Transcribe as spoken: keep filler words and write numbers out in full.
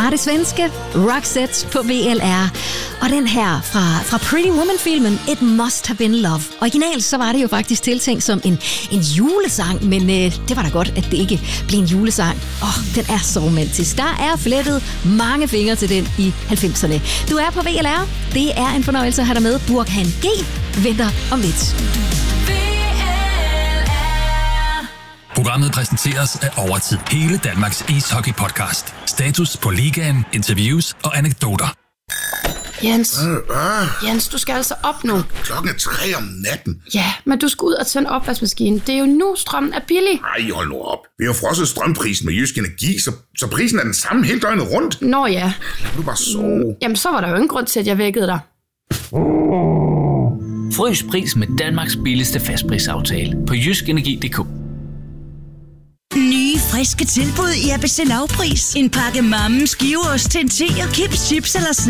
fra det svenske Roxette på V L R. Og den her fra, fra Pretty Woman-filmen It Must Have Been Love. Originalt så var det jo faktisk tiltænkt som en, en julesang, men øh, det var da godt, at det ikke blev en julesang. Åh, oh, den er så romantisk. Der er flettet mange fingre til den i halvfemserne. Du er på V L R. Det er en fornøjelse at have dig med. Burkhan G venter om lidt. Programmet præsenteres af Overtid. Hele Danmarks ishockey-podcast. Status på ligaen, interviews og anekdoter. Jens, øh, øh. Jens, du skal altså op nu. Klokken er tre om natten. Ja, men du skal ud og tænde opvaskemaskinen. Det er jo nu, strømmen er billig. Ej, hold nu op. Vi har frosset strømprisen med Jysk Energi, så, så prisen er den samme hele døgnet rundt. Nå ja. Lad nu bare sove. Jamen, så var der jo ingen grund til, at jeg vækkede dig. Frys pris med Danmarks billigste fastprisaftale på jysk energi punktum d k. Nye, friske tilbud i A B C Lavpris. En pakke Mammens giveost til en tier, Kims chips eller snack.